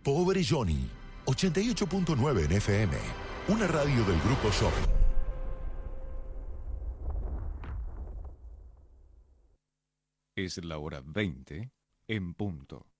Pobre Johnny, 88.9 en FM, una radio del Grupo Shopping. Es la hora 20 en punto.